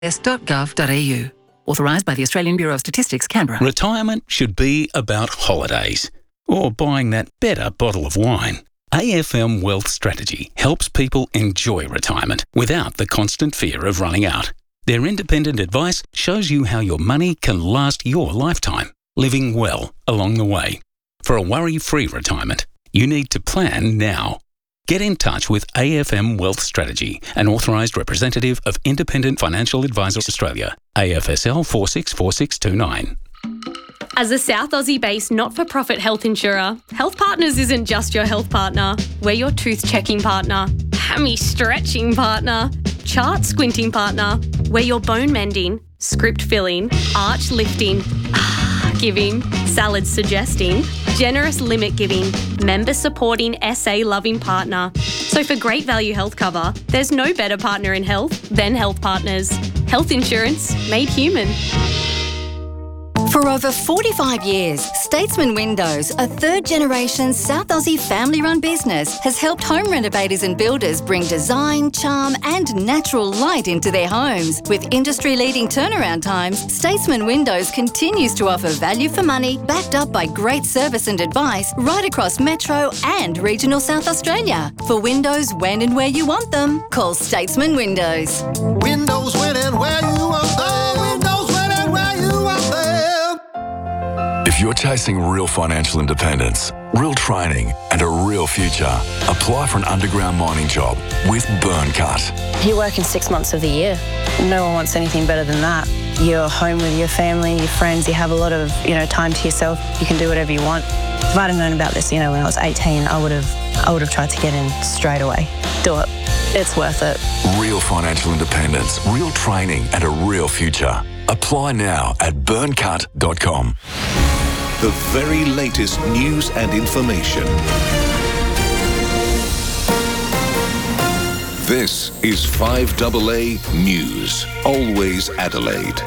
s.gov.au. Authorised by the Australian Bureau of Statistics, Canberra. Retirement should be about holidays or buying that better bottle of wine. AFM Wealth Strategy helps people enjoy retirement without the constant fear of running out. Their independent advice shows you how your money can last your lifetime, living well along the way. For a worry-free retirement, you need to plan now. Get in touch with AFM Wealth Strategy, an authorised representative of Independent Financial Advisors Australia, AFSL 464629. As a South Aussie-based not-for-profit health insurer, Health Partners isn't just your health partner. We're your tooth-checking partner, hammy-stretching partner, chart-squinting partner. We're your bone-mending, script-filling, arch-lifting, giving, salad-suggesting, generous limit-giving, member-supporting, SA-loving partner. So for great value health cover, there's no better partner in health than Health Partners. Health insurance made human. For over 45 years, Statesman Windows, a third-generation South Aussie family-run business, has helped home renovators and builders bring design, charm and natural light into their homes. With industry-leading turnaround times, Statesman Windows continues to offer value for money, backed up by great service and advice right across Metro and regional South Australia. For windows when and where you want them, call Statesman Windows. Windows when and where you want them. Windows when and where you want them. If you're chasing real financial independence, real training and a real future, apply for an underground mining job with Burncut. You're working 6 months of the year. No one wants anything better than that. You're home with your family, your friends, you have a lot of, time to yourself. You can do whatever you want. If I'd have known about this, when I was 18, I would have tried to get in straight away. Do it. It's worth it. Real financial independence, real training and a real future. Apply now at burncut.com. The very latest news and information. This is 5AA News. Always Adelaide.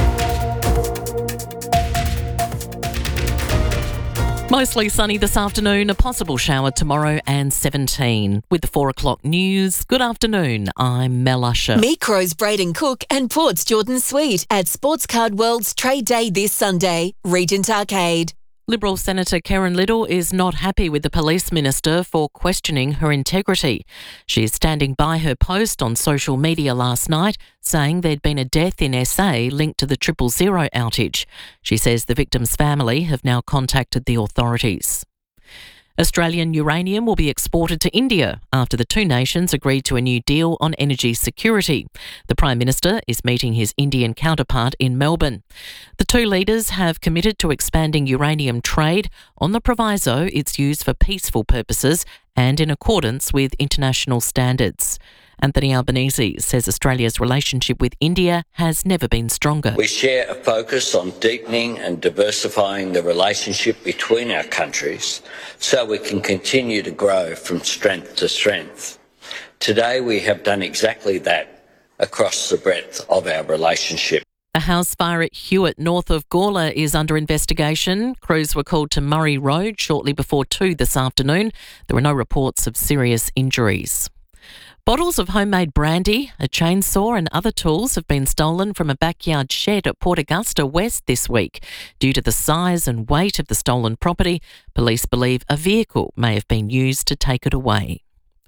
Mostly sunny this afternoon, a possible shower tomorrow and 17. With the 4 o'clock news, good afternoon, I'm Mel Usher. Meet Crows Braden Cook and Port's Jordan Sweet at Sports Card World's Trade Day this Sunday, Regent Arcade. Liberal Senator Karen Little is not happy with the Police Minister for questioning her integrity. She is standing by her post on social media last night, saying there'd been a death in SA linked to the 000 outage. She says the victim's family have now contacted the authorities. Australian uranium will be exported to India after the two nations agreed to a new deal on energy security. The Prime Minister is meeting his Indian counterpart in Melbourne. The two leaders have committed to expanding uranium trade on the proviso it's used for peaceful purposes and in accordance with international standards. Anthony Albanese says Australia's relationship with India has never been stronger. We share a focus on deepening and diversifying the relationship between our countries so we can continue to grow from strength to strength. Today we have done exactly that across the breadth of our relationship. A house fire at Hewitt, north of Gawler, is under investigation. Crews were called to Murray Road shortly before 2 this afternoon. There were no reports of serious injuries. Bottles of homemade brandy, a chainsaw and other tools have been stolen from a backyard shed at Port Augusta West this week. Due to the size and weight of the stolen property, police believe a vehicle may have been used to take it away.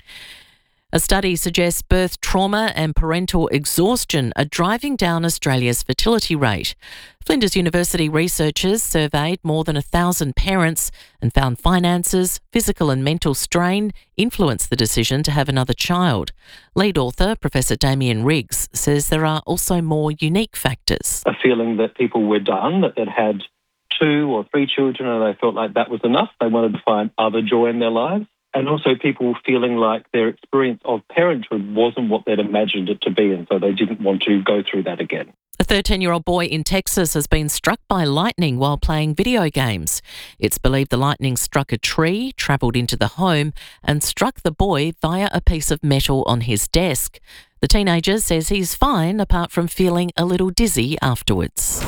A study suggests birth trauma and parental exhaustion are driving down Australia's fertility rate. Flinders University researchers surveyed more than 1,000 parents and found finances, physical and mental strain influenced the decision to have another child. Lead author Professor Damien Riggs says there are also more unique factors. A feeling that people were done, that they'd had 2 or 3 children and they felt like that was enough. They wanted to find other joy in their lives. And also people feeling like their experience of parenthood wasn't what they'd imagined it to be, and so they didn't want to go through that again. A 13-year-old boy in Texas has been struck by lightning while playing video games. It's believed the lightning struck a tree, travelled into the home and struck the boy via a piece of metal on his desk. The teenager says he's fine apart from feeling a little dizzy afterwards.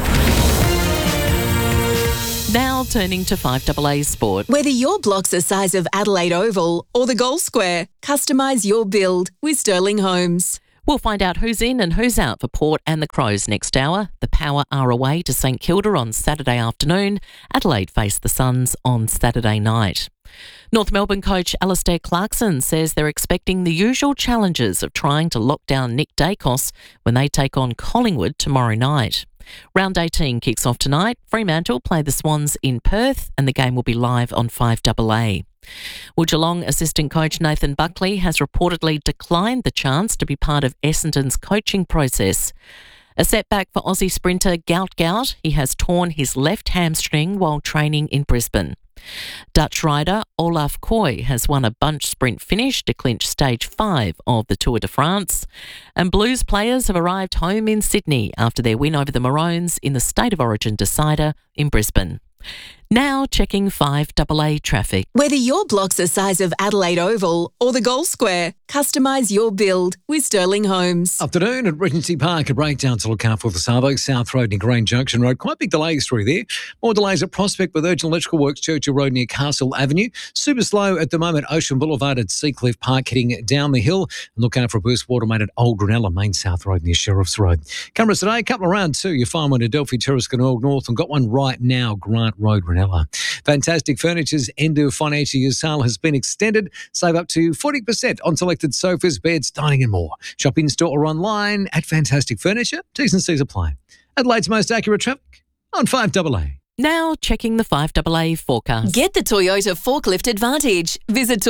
Now turning to 5AA Sport. Whether your block's the size of Adelaide Oval or the Gold Square, customise your build with Sterling Homes. We'll find out who's in and who's out for Port and the Crows next hour. The Power are away to St Kilda on Saturday afternoon. Adelaide face the Suns on Saturday night. North Melbourne coach Alistair Clarkson says they're expecting the usual challenges of trying to lock down Nick Dacos when they take on Collingwood tomorrow night. Round 18 kicks off tonight. Fremantle play the Swans in Perth and the game will be live on 5AA. Well, Geelong assistant coach Nathan Buckley has reportedly declined the chance to be part of Essendon's coaching process. A setback for Aussie sprinter Gout. He has torn his left hamstring while training in Brisbane. Dutch rider Olaf Koy has won a bunch sprint finish to clinch stage 5 of the Tour de France. And Blues players have arrived home in Sydney after their win over the Maroons in the State of Origin decider in Brisbane. Now checking 5AA traffic. Whether your block's the size of Adelaide Oval or the Gold Square, customise your build with Sterling Homes. Afternoon at Regency Park, a breakdown to look out for the Savo, South Road near Grange Junction Road. Quite big delays through there. More delays at Prospect with urgent electrical works, Churchill Road near Castle Avenue. Super slow at the moment, Ocean Boulevard at Seacliff Park heading down the hill. And look out for a burst of automated Old Granella, Main South Road near Sheriff's Road. Cameras today, a couple around too. You find one at Adelphi Terrace, Glenelg North, and got one right now, Grant Road, Granella. Fantastic Furniture's end of financial year sale has been extended. Save up to 40% on selected sofas, beds, dining and more. Shop in store or online at Fantastic Furniture. T's and C's apply. Adelaide's most accurate traffic on 5AA. Now checking the 5AA forecast. Get the Toyota Forklift Advantage. Visit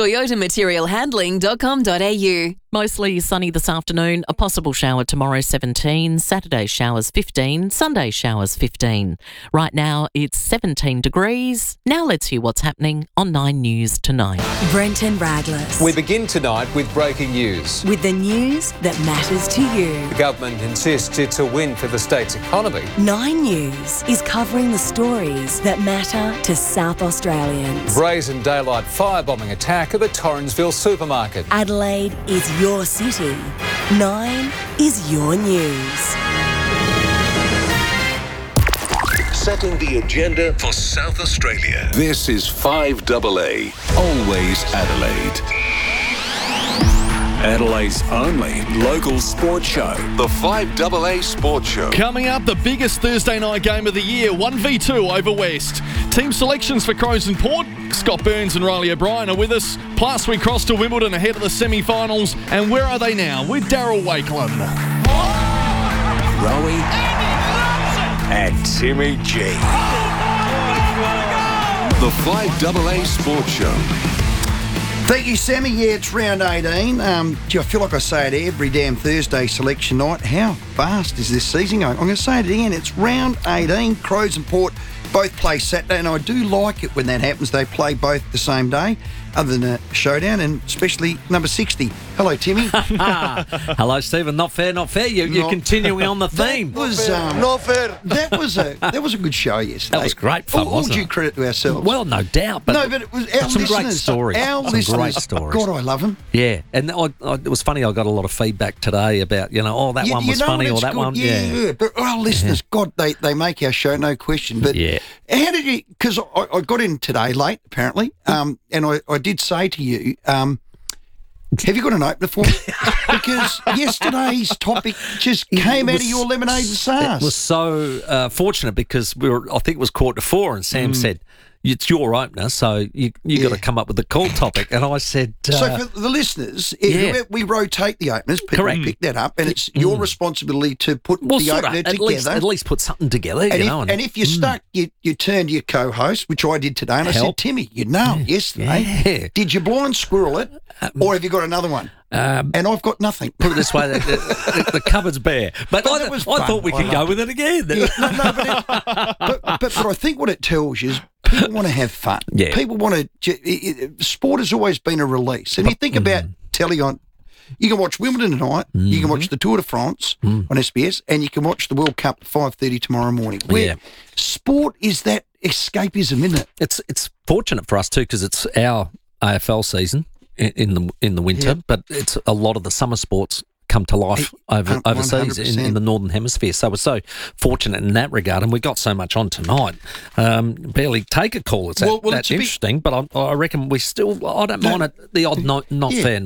toyotamaterialhandling.com.au. Mostly sunny this afternoon, a possible shower tomorrow 17, Saturday showers 15, Sunday showers 15. Right now it's 17 degrees. Now let's hear what's happening on 9 News tonight. Brenton Radless. We begin tonight with breaking news. With the news that matters to you. The government insists it's a win for the state's economy. 9 News is covering the stories that matter to South Australians. Brazen daylight firebombing attack at the Torrensville supermarket. Adelaide is your city. 9 is your news. Setting the agenda for South Australia. This is 5AA. Always Adelaide. Adelaide's only local sports show. The 5AA Sports Show. Coming up, the biggest Thursday night game of the year, 1v2 over West. Team selections for Crows and Port. Scott Burns and Riley O'Brien are with us. Plus, we cross to Wimbledon ahead of the semi-finals. And where are they now? With Daryl Wakelam. Rowie and Timmy G. The 5AA Sports Show. Thank you, Sammy. Yeah, it's round 18. I feel like I say it every damn Thursday selection night. How fast is this season going? I'm going to say it again. It's round 18. Crows and Port both play Saturday, and I do like it when that happens. They play both the same day, other than a showdown, and especially number 60. Hello, Timmy. Hello, Stephen. Not fair, not fair. You're continuing on the theme. That was not fair. That was a good show yesterday. That was great fun, wasn't it? All due credit to ourselves. Well, no doubt. But no, but it was our some listeners. Great stories. Our some listeners. Great stories. God, I love them. Yeah, and it was funny. I got a lot of feedback today about that one was funny or that good. one. Yeah, but our listeners, God, they make our show, no question. But how did you? Because I got in today late, apparently, and I did say to you, have you got an opener for me? Because yesterday's topic just came out of your lemonade and sauce. It was so fortunate because I think it was 3:45, and Sam said, it's your opener, so you got to come up with the call topic. And I said... so for the listeners, we rotate the openers. People pick that up, and it's your responsibility to put the opener together. At least put something together, and if you're stuck, you turn to your co-host, which I did today, and I said, Timmy, you nailed yesterday. Yeah. Did you blind squirrel it, or have you got another one? And I've got nothing. Put it this way, the cupboard's bare. But I thought we could go with it again. Yeah, but I think what it tells you is people want to have fun. Yeah. People want to... Sport has always been a release. And you think about telly on... You can watch Wimbledon tonight, you can watch the Tour de France on SBS, and you can watch the World Cup at 5:30 tomorrow morning. Sport is that escapism, isn't it? It's fortunate for us too because it's our AFL season in the winter, but it's a lot of the summer sports come to life overseas in the Northern Hemisphere. So we're so fortunate in that regard, and we got so much on tonight. Barely take a call. It's that interesting, but I reckon we still... I don't mind it. The odd not fair.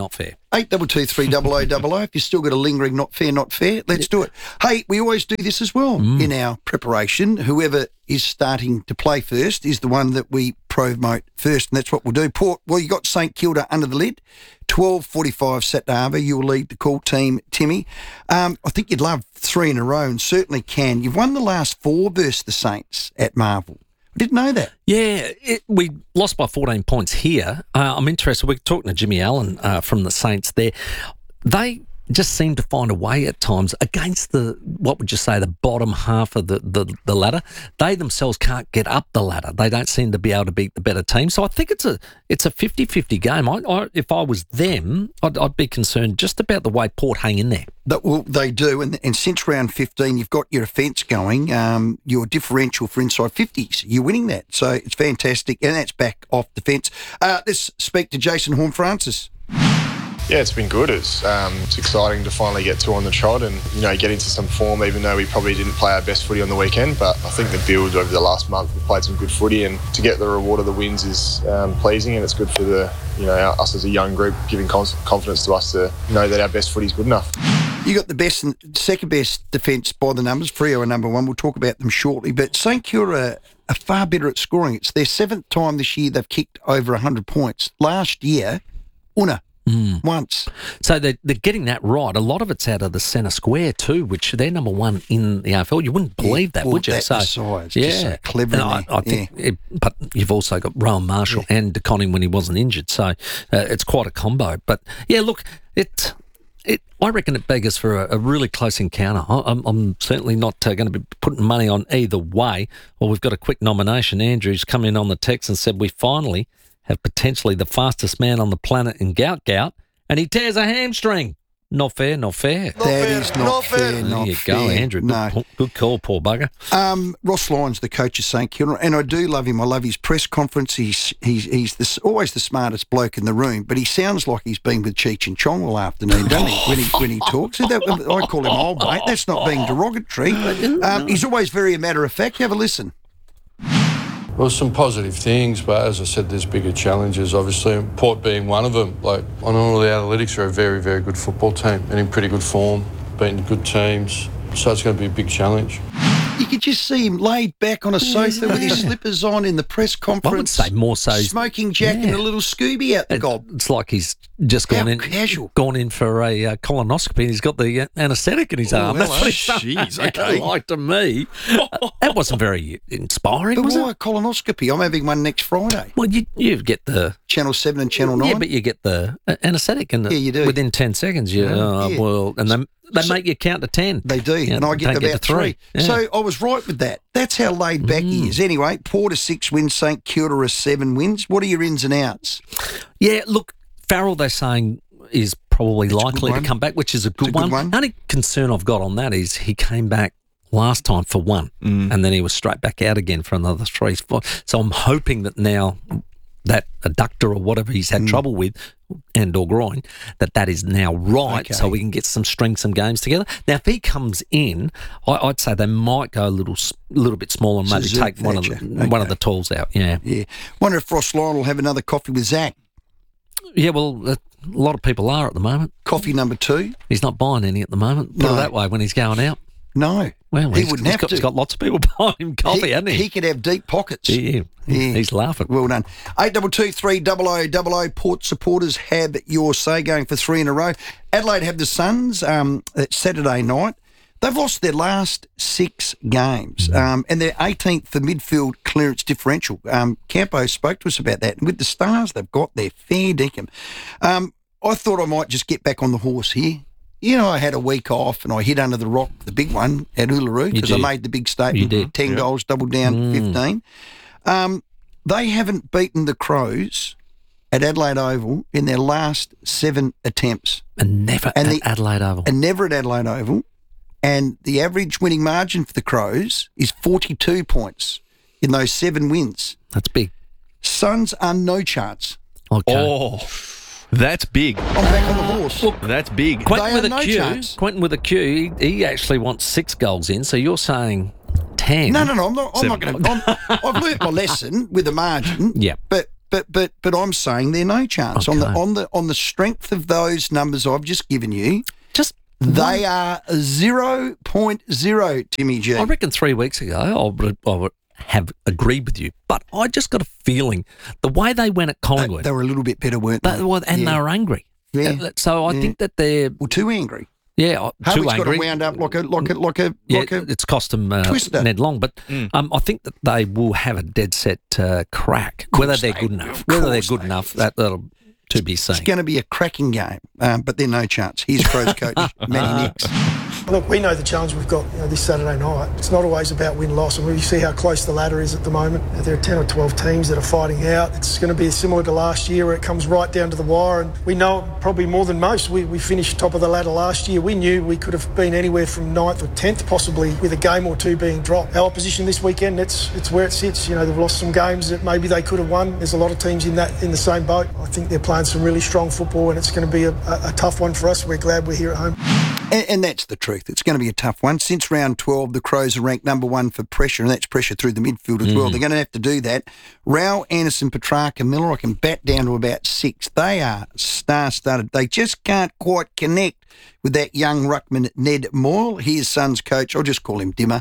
82230000. If you've still got a lingering not fair, let's do it. Hey, we always do this as well in our preparation. Whoever is starting to play first is the one that we promote first, and that's what we'll do. Port, well, you got St Kilda under the lid, 12:45 Saturday. You'll lead the call team, Timmy. I think you'd love 3 in a row, and certainly can. You've won the last 4 versus the Saints at Marvel. I didn't know that. Yeah, we lost by 14 points here. I'm interested. We're talking to Jimmy Allen from the Saints there. They just seem to find a way at times against the bottom half of the ladder. They themselves can't get up the ladder. They don't seem to be able to beat the better team. So I think it's a 50-50 game. If I was them, I'd be concerned just about the way Port hang in there. Well, they do, and since round 15, you've got your offence going, your differential for inside 50s. You're winning that, so it's fantastic, and that's back off defence. Let's speak to Jason Horne-Francis. Yeah, it's been good. It's exciting to finally get 2 on the trot and, get into some form, even though we probably didn't play our best footy on the weekend. But I think the build over the last month, we've played some good footy, and to get the reward of the wins is pleasing, and it's good for us as a young group, giving confidence to us to know that our best footy is good enough. You got the best and second best defence by the numbers. Freo are number 1. We'll talk about them shortly. But St Kilda are far better at scoring. It's their 7th time this year they've kicked over 100 points. Last year, once. So they're getting that right. A lot of it's out of the centre square too, which they're number 1 in the AFL. You wouldn't believe that, would you? Besides, just so clever. I think, but you've also got Rowan Marshall and De Koning when he wasn't injured, so it's quite a combo. But yeah, look, I reckon it beggars for a really close encounter. I'm certainly not going to be putting money on either way. Well, we've got a quick nomination. Andrew's come in on the text and said we finally have potentially the fastest man on the planet in Gout, and he tears a hamstring. Not fair. That is not fair. There you go, Andrew. Good call, poor bugger. Ross Lyons, the coach of St Kilda, and I do love him. I love his press conference. He's always the smartest bloke in the room, but he sounds like he's been with Cheech and Chong all afternoon, doesn't he? When he talks, I call him old mate. That's not being derogatory. He's always very a matter of fact. Have a listen. Well, some positive things, but as I said, there's bigger challenges, obviously, and Port being one of them. Like, on all the analytics, are a very, very good football team and in pretty good form, beating good teams. So it's going to be a big challenge. You could just see him laid back on a sofa with his slippers on in the press conference. I would say more so. Smoking Jack and a little Scooby out the gob. It's like he's just gone in for a colonoscopy and he's got the anaesthetic in his arm. That's what jeez, okay. Like to me. That wasn't very inspiring, was why it? A colonoscopy? I'm having one next Friday. Well, you get the... Channel 7 and Channel 9. Yeah, but you get the anaesthetic you do. Within 10 seconds. They make you count to 10. They do, and I get about 3. Yeah. So I was right with that. That's how laid back he is. Anyway, Port are 6 wins, St Kilda are 7 wins. What are your ins and outs? Yeah, look, Farrell, they're saying, is probably likely to come back, which is a good one. The only concern I've got on that is he came back last time for 1, and then he was straight back out again for another 3. So I'm hoping that now that adductor or whatever he's had trouble with, or groin, that is now right, so we can get some games together. Now, if he comes in, I'd say they might go a little bit smaller and maybe take one of the tools out. Yeah. Wonder if Ross Lyon will have another coffee with Zach. Yeah, well, a lot of people are at the moment. Coffee number 2. He's not buying any at the moment. Put it that way, when he's going out. No. Well, he wouldn't have to. He's got lots of people buying him coffee, hasn't he? He could have deep pockets. Yeah. He's laughing. Well done. 82230000. Port supporters have your say, going for 3 in a row. Adelaide have the Suns. It's Saturday night. They've lost their last 6 games, and they're 18th for midfield clearance differential. Campo spoke to us about that. And with the stars they've got, they're fair dinkum. I thought I might just get back on the horse here. I had a week off and I hit under the rock, the big one at Uluru, because I made the big statement. You did. 10 goals, double down, 15. They haven't beaten the Crows at Adelaide Oval in their last 7 attempts. And never at Adelaide Oval. And never at Adelaide Oval. And the average winning margin for the Crows is 42 points in those 7 wins. That's big. Suns are no chance. Okay. Oh, that's big. I'm back on the horse. Look, that's big. Quentin with a Q, he actually wants 6 goals in, so you're saying 10. No, I'm not going to. I've learnt my lesson with a margin. Yeah. But But I'm saying they're no chance Okay. on the strength of those numbers I've just given you. They are 0.0, Timmy G. I reckon 3 weeks ago I would have agreed with you, but I just got a feeling the way they went at Collingwood. They were a little bit better, weren't they? They were angry. Yeah. So I think that they're too angry. Yeah, too Harvick's angry. got to wound up like a it's cost them twister. Ned Long, but I think that they will have a dead set crack. Whether they're good enough, that'll to be seen. It's going to be a cracking game, but they're no chance. Here's Crows coach Matty Nicks. Look, we know the challenge we've got this Saturday night. It's not always about win-loss, and we see how close the ladder is at the moment. There are 10 or 12 teams that are fighting out. It's going to be similar to last year where it comes right down to the wire, and we know probably more than most. We finished top of the ladder last year. We knew we could have been anywhere from 9th or 10th possibly with a game or two being dropped. Our opposition this weekend, it's where it sits. They've lost some games that maybe they could have won. There's a lot of teams in the same boat. I think they're playing some really strong football, and it's going to be a tough one for us. We're glad we're here at home. And that's the truth. It's going to be a tough one. Since round 12, the Crows are ranked number 1 for pressure, and that's pressure through the midfield as well. They're going to have to do that. Rao, Anderson, Petrarca, Miller, I can bat down to about 6. They are star-studded. They just can't quite connect with that young ruckman, Ned Moyle. Here's Suns coach. I'll just call him Dimmer.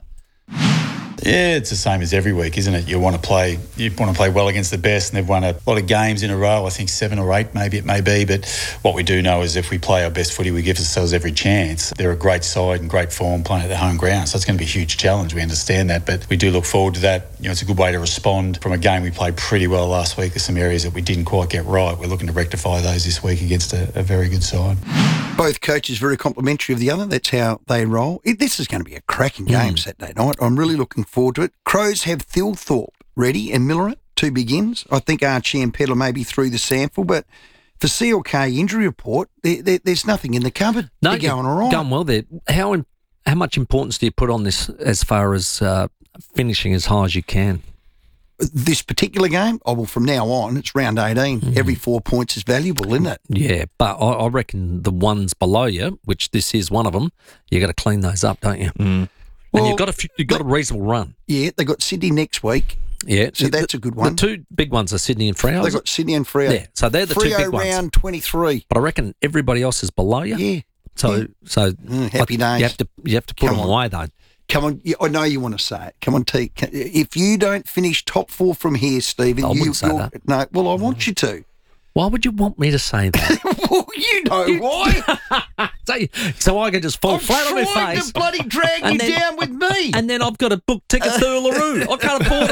Yeah, it's the same as every week, isn't it? You want to play well against the best, and they've won a lot of games in a row. I think 7 or 8, maybe it may be. But what we do know is if we play our best footy, we give ourselves every chance. They're a great side and great form playing at their home ground, so it's going to be a huge challenge. We understand that, but we do look forward to that. It's a good way to respond from a game we played pretty well last week. There's some areas that we didn't quite get right. We're looking to rectify those this week against a very good side. Both coaches very complimentary of the other. That's how they roll. This is going to be a cracking game Saturday night. I'm really looking forward to it. Crows have Thilthorpe ready and Miller at 2 begins. I think Archie and Pedler may be through the sample, but for CLK injury report, there's nothing in the cupboard. They're going all right. Going well there. How much importance do you put on this as far as finishing as high as you can? This particular game, from now on, it's round 18. Every 4 points is valuable, isn't it? Yeah, but I reckon the ones below you, which this is one of them, you got to clean those up, don't you? And you've got a reasonable run. Yeah, they got Sydney next week. Yeah, so that's a good one. The 2 big ones are Sydney and Freo. They got Sydney and Freo. Yeah, so they're the 2 big ones. round 23. But I reckon everybody else is below you. Yeah. So happy days. You have to put them away though. Come on, I know you want to say it. Come on, T. If you don't finish top 4 from here, Stephen, I wouldn't say that. No, well, I want you to. Why would you want me to say that? Well, you know why. So I can just fall flat on my face. I'm trying to bloody drag you down with me. And then I've got to book tickets to Uluru. I can't afford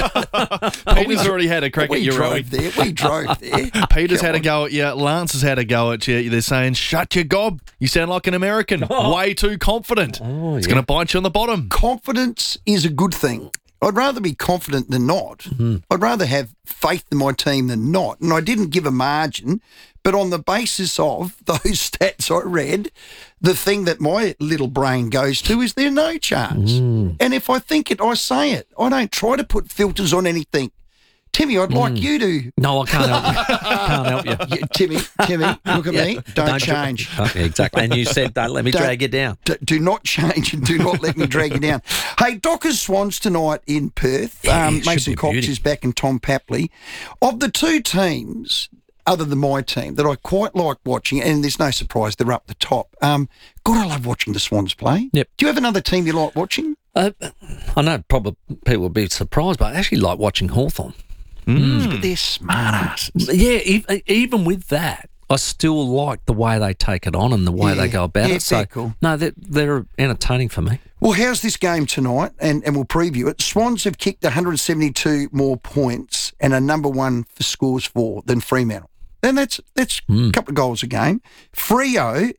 it, mate. Peter's already had a crack at you, Rowie. We drove there. Peter's had a go at you. Lance has had a go at you. They're saying, shut your gob. You sound like an American. Way too confident. It's going to bite you on the bottom. Confidence is a good thing. I'd rather be confident than not. I'd rather have faith in my team than not. And I didn't give a margin, but on the basis of those stats I read, the thing that my little brain goes to is there's no chance. And if I think it, I say it. I don't try to put filters on anything. Timmy, I'd like you to. No, I can't help you. Can't help you. Timmy, look at me. Don't change. Exactly. And you said, don't let me drag you down. Do not change and do not let me drag you down. Hey, Dockers Swans tonight in Perth. Mason Cox is back and Tom Papley. Of the 2 teams, other than my team, that I quite like watching, and there's no surprise, they're up the top. God, I love watching the Swans play. Yep. Do you have another team you like watching? I know probably people will be surprised, but I actually like watching Hawthorn. But they're smart asses. Yeah, even with that, I still like the way they take it on and the way they go about it. So, cool. No, they're entertaining for me. Well, how's this game tonight? And we'll preview it. Swans have kicked 172 more points and are number 1 for scores for than Fremantle. And that's a couple of goals a game. Freo,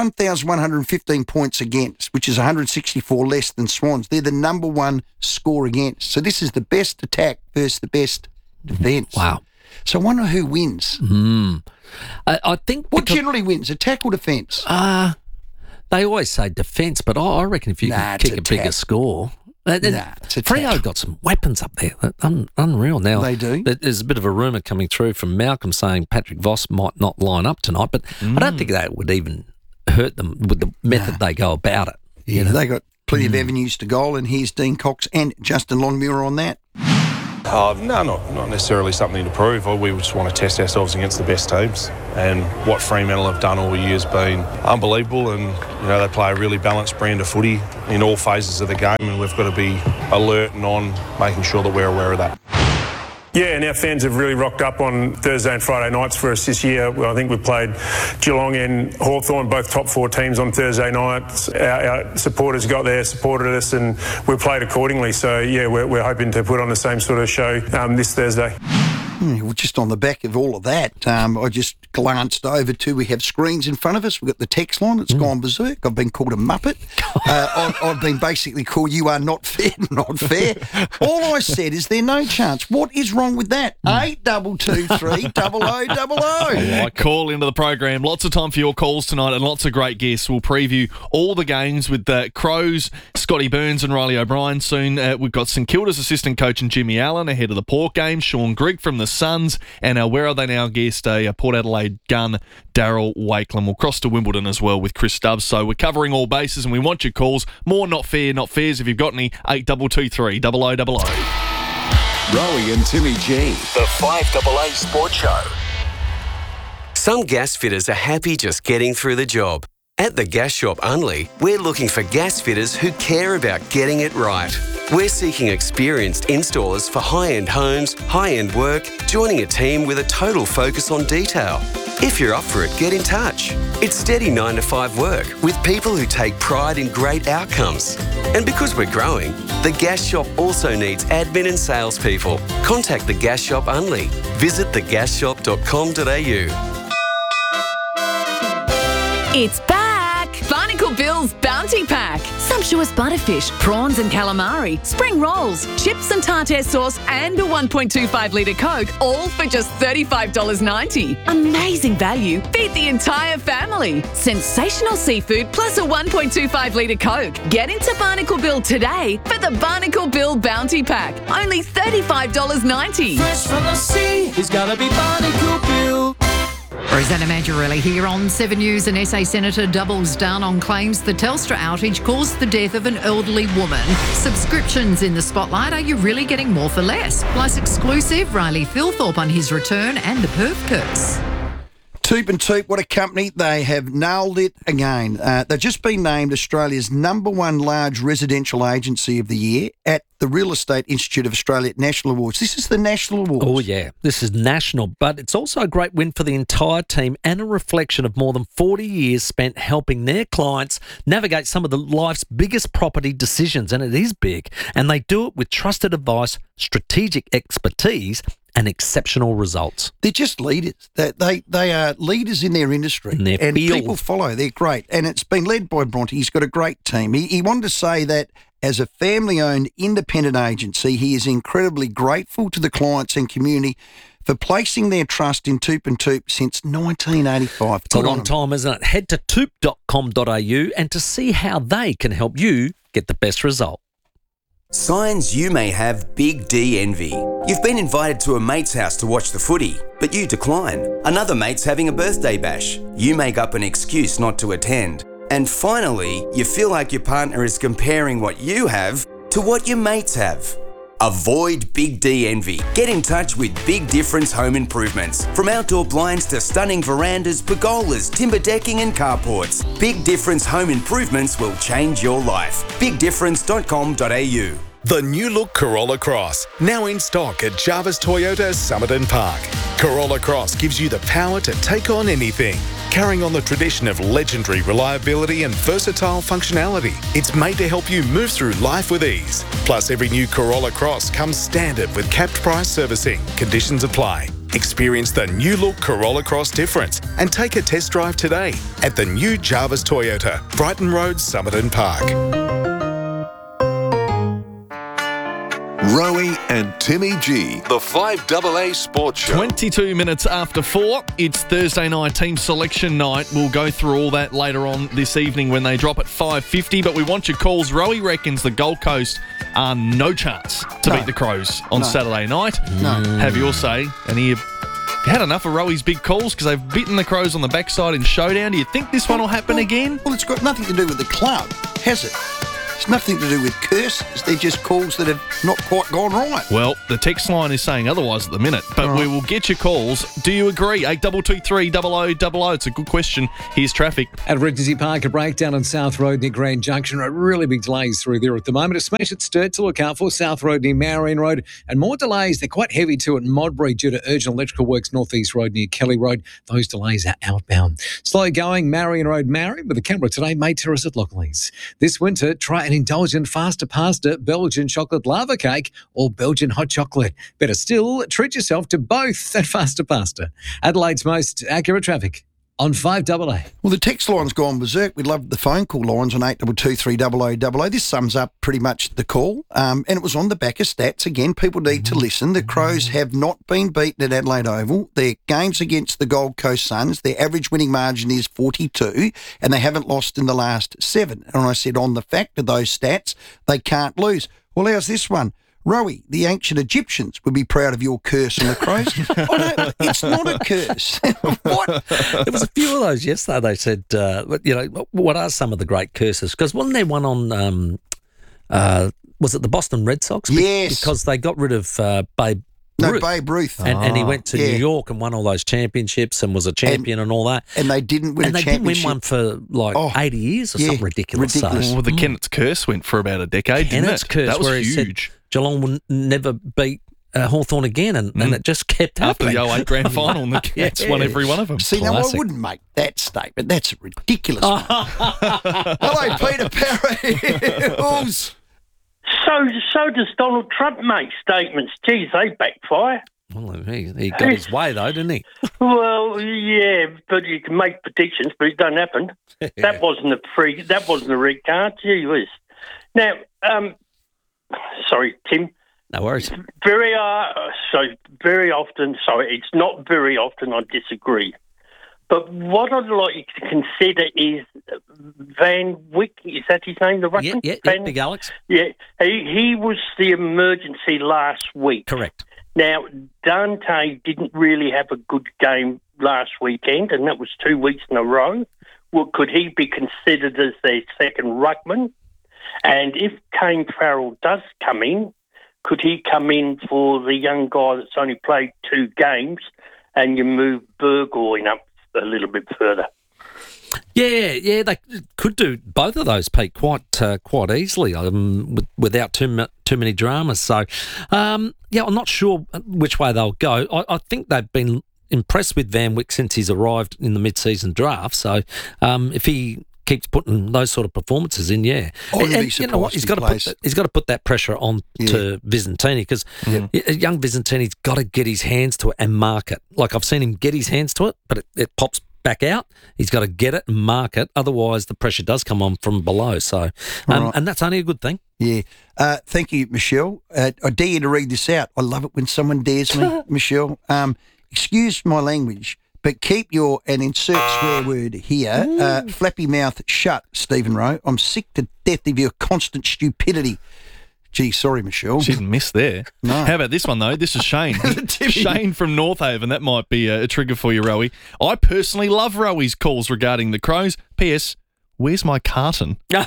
1,115 points against, which is 164 less than Swans. They're the number 1 score against. So this is the best attack versus the best defence. Wow. So I wonder who wins. I think... What generally wins, attack or defence? They always say defence, but I reckon if you can kick a bigger score... Freo got some weapons up there. Unreal. Now, they do. There's a bit of a rumour coming through from Malcolm saying Patrick Voss might not line up tonight, but I don't think that would even hurt them with the method they go about it. Yeah, they got plenty of avenues to goal, and here's Dean Cox and Justin Longmuir on that. No, not necessarily something to prove. We just want to test ourselves against the best teams. And what Fremantle have done all year has been unbelievable. And, they play a really balanced brand of footy in all phases of the game. And we've got to be alert and on making sure that we're aware of that. Yeah, and our fans have really rocked up on Thursday and Friday nights for us this year. I think we played Geelong and Hawthorn, both top 4 teams on Thursday nights. Our supporters got there, supported us, and we played accordingly. So, yeah, we're hoping to put on the same sort of show this Thursday. Well, just on the back of all of that, I just glanced over to, we have screens in front of us. We've got the text line. It's gone berserk. I've been called a muppet. I've been basically called, you are not fair, not fair. All I said is there no chance. What is wrong with that? 8223 0000. Call into the program. Lots of time for your calls tonight and lots of great guests. We'll preview all the games with the Crows, Scotty Burns and Riley O'Brien soon. We've got St Kilda's assistant coach and Jimmy Allen ahead of the Port game. Sean Grigg from the Suns, and our Where Are They Now guest, Port Adelaide gun, Daryl Wakeland. We'll cross to Wimbledon as well with Chris Stubbs. So we're covering all bases and we want your calls. More not fair, not fairs. If you've got any, 8223 0000. Rowie and Timmy G, the 5AA Sports Show. Some gas fitters are happy just getting through the job. At the Gas Shop Unley, we're looking for gas fitters who care about getting it right. We're seeking experienced installers for high-end homes, high-end work, joining a team with a total focus on detail. If you're up for it, get in touch. It's steady 9 to 5 work with people who take pride in great outcomes. And because we're growing, the Gas Shop also needs admin and salespeople. Contact the Gas Shop Unley. Visit thegasshop.com.au. It's back! Barnacle Bill's Bounty Pack. Sumptuous butterfish, prawns and calamari, spring rolls, chips and tartare sauce and a 1.25 litre Coke, all for just $35.90. Amazing value. Feed the entire family. Sensational seafood plus a 1.25 litre Coke. Get into Barnacle Bill today for the Barnacle Bill Bounty Pack. Only $35.90. Fresh from the sea, it's gotta be Barnacle Bill. Rosanna Mangiarelli here on 7 News. An SA Senator doubles down on claims the Telstra outage caused the death of an elderly woman. Subscriptions in the spotlight. Are you really getting more for less? Plus exclusive, Riley Thilthorpe on his return and the Perth curse. Toop and Toop, what a company. They have nailed it again. They've just been named Australia's #1 large residential agency of the year at the Real Estate Institute of Australia National Awards. This is the National Awards. Oh, yeah. This is national, but it's also a great win for the entire team and a reflection of more than 40 years spent helping their clients navigate some of life's biggest property decisions, and it is big. And they do it with trusted advice, strategic expertise, and exceptional results. They're just leaders. They are leaders in their industry. And people follow. They're great. And it's been led by Bronte. He's got a great team. He wanted to say that as a family-owned independent agency, he is incredibly grateful to the clients and community for placing their trust in Toop and Toop since 1985. It's a long time, isn't it? Head to toop.com.au and to see how they can help you get the best result. Signs you may have Big D envy. You've been invited to a mate's house to watch the footy, but you decline. Another mate's having a birthday bash. You make up an excuse not to attend. And finally, you feel like your partner is comparing what you have to what your mates have. Avoid Big D envy. Get in touch with Big Difference Home Improvements. From outdoor blinds to stunning verandas, pergolas, timber decking and carports, Big Difference Home Improvements will change your life. BigDifference.com.au. The new look Corolla Cross, now in stock at Jarvis Toyota Somerton Park. Corolla Cross gives you the power to take on anything. Carrying on the tradition of legendary reliability and versatile functionality, it's made to help you move through life with ease. Plus, every new Corolla Cross comes standard with capped price servicing. Conditions apply. Experience the new look Corolla Cross difference and take a test drive today at the new Jarvis Toyota, Brighton Road, Somerton Park. Rowie and Timmy G, the 5AA Sports Show. 22 minutes after 4. It's Thursday night team selection night. We'll go through all that later on this evening when they drop at 5:50. But we want your calls. Rowie reckons the Gold Coast are no chance to beat the Crows on Saturday night. No. Have your say. And you had enough of Rowie's big calls because they've beaten the Crows on the backside in showdown. Do you think this one will happen again? Well, it's got nothing to do with the club, has it? It's nothing to do with curses. They're just calls that have not quite gone right. Well, the text line is saying otherwise at the minute, but we will get your calls. Do you agree? 8223 0000. It's a good question. Here's traffic. At Regency Park, a breakdown on South Road near Grand Junction. Really big delays through there at the moment. A smash at Sturt to look out for. South Road near Marion Road. And more delays. They're quite heavy too at Modbury due to urgent electrical works. Northeast Road near Kelly Road. Those delays are outbound. Slow going Marion Road, Marion with a camera today. May Terrace at Lockleys. This winter, try an indulgent faster pasta, Belgian chocolate lava cake or Belgian hot chocolate. Better still, treat yourself to both at faster pasta. Adelaide's most accurate traffic on 5AA. Well, the text line's gone berserk. We'd love the phone call lines on 8223 0000. This sums up pretty much the call. And it was on the back of stats. Again, people need to listen. The Crows have not been beaten at Adelaide Oval. Their games against the Gold Coast Suns, their average winning margin is 42, and they haven't lost in the last 7. And I said on the fact of those stats, they can't lose. Well, how's this one? Rowie, the ancient Egyptians would be proud of your curse on the Crows. Oh, no, it's not a curse. What? There was a few of those yesterday. They said, what are some of the great curses? Because wasn't there one on, was it the Boston Red Sox? Yes. Because they got rid of Babe Ruth. Babe Ruth. And he went to New York and won all those championships and was a champion and all that. And they didn't win a championship. And they didn't win one for like 80 years or something ridiculous. Well, the Kennett's curse went for about a decade, didn't it? Curse, that was where huge. Geelong would never beat Hawthorn again, and it just kept happening. After the 08 grand final, and the Cats won every one of them. See, now I wouldn't make that statement. That's ridiculous. Hello, Peter Parry. So does Donald Trump make statements. Geez, they backfire. Well, he got his way, though, didn't he? Well, yeah, but you can make predictions, but it don't happen. That wasn't a red card. Gee whiz. Now, sorry, Tim. No worries. Very often, it's not very often I disagree. But what I'd like you to consider is Van Wyk, is that his name, the Russian? Yeah, Big Alex. Yeah, he was the emergency last week. Correct. Now, Dante didn't really have a good game last weekend, and that was 2 weeks in a row. Well, could he be considered as their second ruckman? And if Kane Farrell does come in, could he come in for the young guy that's only played 2 games and you move Burgoyne up a little bit further? Yeah, they could do both of those, Pete, quite easily, without too many dramas. So, I'm not sure which way they'll go. I think they've been impressed with Van Wyk since he's arrived in the mid-season draft. So, if he keeps putting those sort of performances in, and you know what, he's got to put that pressure on to Visentini, because young Visentini's got to get his hands to it and mark it. Like, I've seen him get his hands to it, but it pops back out. He's got to get it and mark it, otherwise the pressure does come on from below. So, and that's only a good thing. Yeah. Thank you, Michelle. I dare you to read this out. I love it when someone dares me, Michelle. Excuse my language, but keep your, and insert swear word here, flappy mouth shut, Stephen Rowe. I'm sick to death of your constant stupidity. Gee, sorry, Michelle. She didn't miss there. No. How about this one, though? This is Shane. Shane from North Haven. That might be a trigger for you, Rowie. I personally love Rowie's calls regarding the Crows. P.S. Where's my carton? He's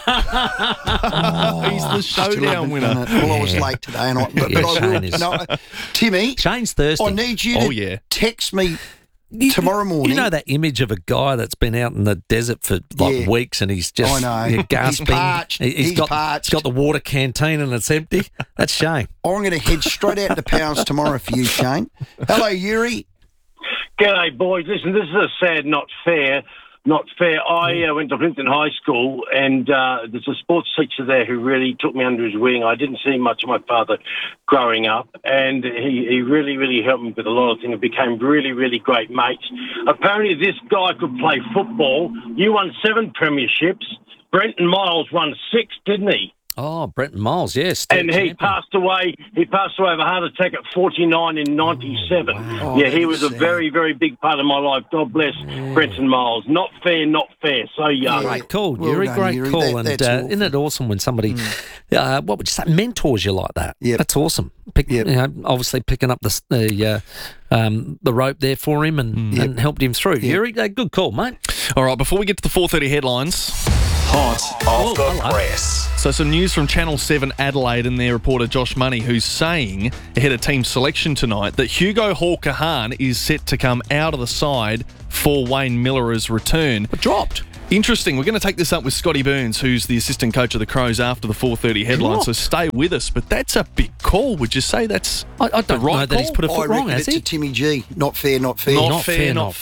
the showdown winner. Well, I was late today, and I will. No, Timmy. Shane's thirsty. I need you to text me tomorrow morning. You know that image of a guy that's been out in the desert for weeks, and he's just gasping. He's parched. He's got the water canteen and it's empty. That's Shane. I'm going to head straight out to Powers tomorrow for you, Shane. Hello, Yuri. G'day, boys. Listen, this is a sad, not fair. I went to Plympton High School, and there's a sports teacher there who really took me under his wing. I didn't see much of my father growing up, and he really, really helped me with a lot of things. We became really, really great mates. Apparently, this guy could play football. You won 7 premierships. Brenton Miles won 6, didn't he? Oh, Brenton Miles, yes. And he passed away. He passed away of a heart attack at 49 in 97. Wow. He was a very, very big part of my life. God bless Brenton Miles. Not fair, not fair. So young. Great call, Yuri. Great call. And isn't it awesome when somebody, what would you say, mentors you like that? Yeah, that's awesome. Obviously picking up the rope there for him and helped him through. Yuri, good call, mate. All right, before we get to the 4:30 headlines, Hot off the press. So some news from Channel 7 Adelaide and their reporter Josh Money, who's saying ahead of team selection tonight that Hugo Hall-Kahan is set to come out of the side for Wayne Miller's return. But dropped. Interesting. We're going to take this up with Scotty Burns, who's the assistant coach of the Crows, after the 4:30 headline. So stay with us. But that's a big call. Would you say that's I don't know that he's put a foot wrong, has he? It's a Timmy G. Not fair, not fair. Not fair. Not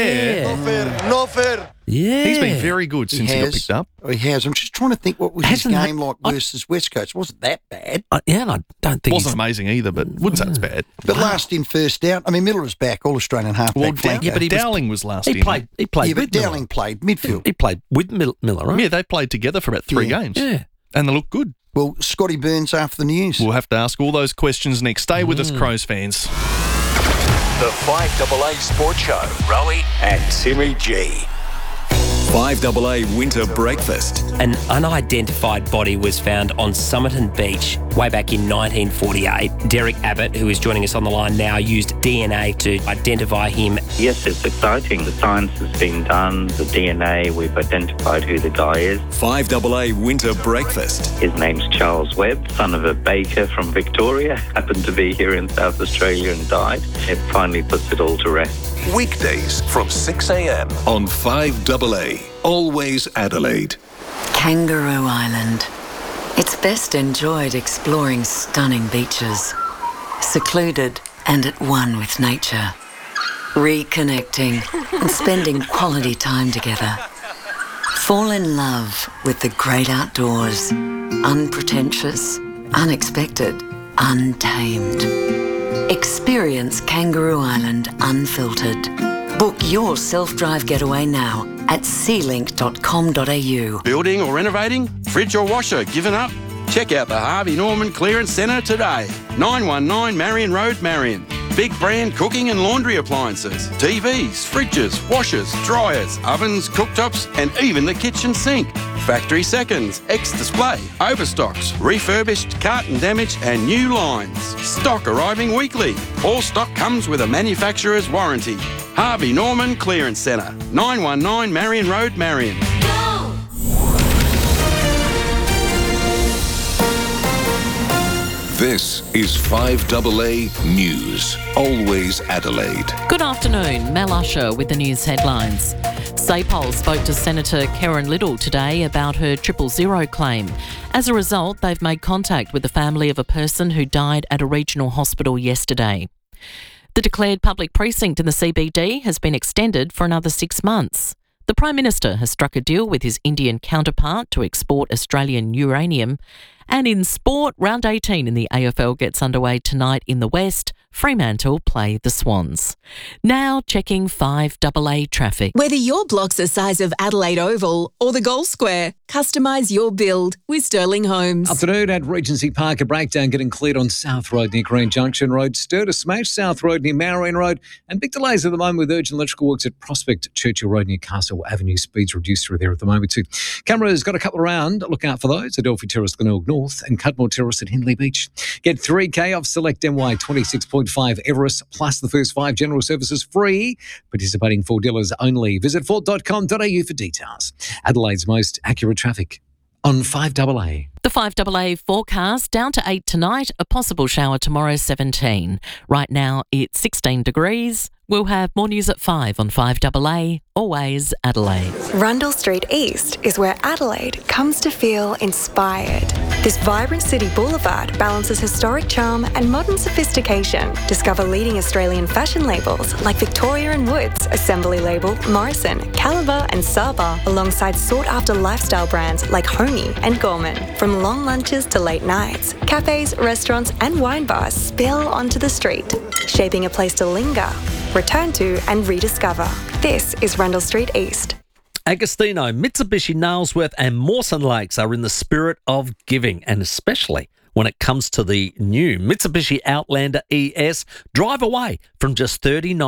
fair. Yeah. He's been very good since he got picked up. He has. I'm just trying to think what was his game like versus West Coast. It wasn't that bad. And I don't think wasn't amazing either, but wouldn't say it's bad. But last in, first out. I mean, Miller was back, All-Australian halfback flanker. Yeah, but Dowling was last in. He played with Dowling Miller. played midfield. He played with Miller, right? Yeah, they played together for about 3 games. Yeah. And they looked good. Well, Scotty Burns after the news. We'll have to ask all those questions next. Stay with us, Crows fans. The 5AA Sports Show. Rowie and Timmy G. 5AA Winter Breakfast. An unidentified body was found on Somerton Beach way back in 1948. Derek Abbott, who is joining us on the line now, used DNA to identify him. Yes, it's exciting. The science has been done, the DNA, we've identified who the guy is. 5AA Winter Breakfast. His name's Charles Webb, son of a baker from Victoria, happened to be here in South Australia and died. It finally puts it all to rest. Weekdays from 6 a.m. on 5AA. Always Adelaide. Kangaroo Island. It's best enjoyed exploring stunning beaches, secluded and at one with nature, reconnecting and spending quality time together. Fall in love with the great outdoors, unpretentious, unexpected, untamed. Experience Kangaroo Island unfiltered. Book your self-drive getaway now at sealink.com.au. Building or renovating? Fridge or washer given up? Check out the Harvey Norman Clearance Centre today. 919 Marion Road, Marion. Big brand cooking and laundry appliances, TVs, fridges, washers, dryers, ovens, cooktops, and even the kitchen sink. Factory seconds, ex-display, overstocks, refurbished, carton damage, and new lines. Stock arriving weekly. All stock comes with a manufacturer's warranty. Harvey Norman Clearance Centre, 919 Marion Road, Marion. This is 5AA News. Always Adelaide. Good afternoon. Mel Usher with the news headlines. SAPOL spoke to Senator Karen Little today about her 000 claim. As a result, they've made contact with the family of a person who died at a regional hospital yesterday. The declared public precinct in the CBD has been extended for another 6 months. The Prime Minister has struck a deal with his Indian counterpart to export Australian uranium. And in sport, round 18 in the AFL gets underway tonight in the West. Fremantle play the Swans. Now checking 5AA traffic. Whether your block's the size of Adelaide Oval or the Gold Square, customise your build with Sterling Homes. Afternoon at Regency Park, a breakdown getting cleared on South Road near Green Junction Road. Stir to smash South Road near Marion Road. And big delays at the moment with urgent electrical works at Prospect Churchill Road near Castle Avenue. Speeds reduced through there at the moment too. Camera's got a couple around. Look out for those. Adelphi Terrace, Glenelg North and Cudmore Terrace at Hindley Beach. Get 3K off select MY 26.5 Everest plus the first 5 general services free. Participating Ford dealers only. Visit Ford.com.au for details. Adelaide's most accurate traffic on 5AA. The 5AA forecast down to 8 tonight, a possible shower tomorrow 17. Right now it's 16 degrees. We'll have more news at 5 on 5AA, always Adelaide. Rundle Street East is where Adelaide comes to feel inspired. This vibrant city boulevard balances historic charm and modern sophistication. Discover leading Australian fashion labels like Victoria & Woods, Assembly Label, Morrison, Caliber and Saba, alongside sought-after lifestyle brands like Honey and Gorman. From long lunches to late nights, cafes, restaurants and wine bars spill onto the street, shaping a place to linger, return to and rediscover. This is Rundle Street East. Agostino, Mitsubishi Nailsworth and Mawson Lakes are in the spirit of giving, and especially when it comes to the new Mitsubishi Outlander ES. Drive away from just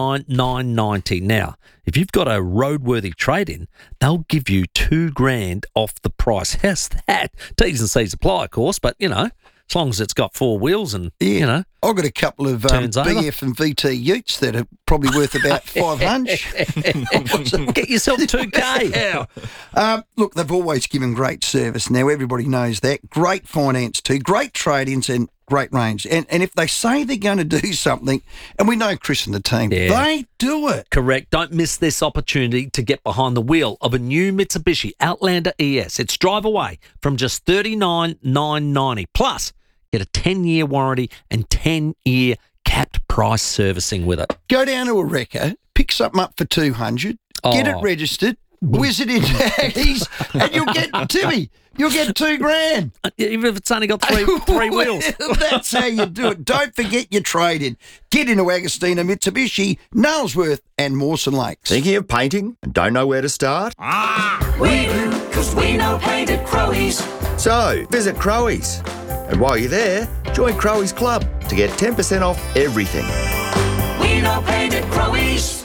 $39,990. Now, if you've got a roadworthy trade-in, they'll give you $2,000 off the price. How's that? T's and C's apply, of course, but, you know, as long as it's got four wheels and, you know. I've got a couple of BF and VT utes that are probably worth about 500. Get yourself 2K. Look, they've always given great service. Now, everybody knows that. Great finance too, great trade-ins and great range. And if they say they're going to do something, and we know Chris and the team, they do it. Correct. Don't miss this opportunity to get behind the wheel of a new Mitsubishi Outlander ES. It's drive away from just $39,990. Plus, get a 10-year warranty and 10-year capped price servicing with it. Go down to a wrecker, pick something up for $200, get it registered, whiz it into Aggies, and you'll get Timmy. You'll get $2,000. Even if it's only got three wheels. That's how you do it. Don't forget your trade-in. Get into Agostina Mitsubishi, Nailsworth and Mawson Lakes. Thinking of painting and don't know where to start? We do, because we know paint at Crowies. So, visit Crowies. And while you're there, join Crowies Club to get 10% off everything. We know paint at Crowies.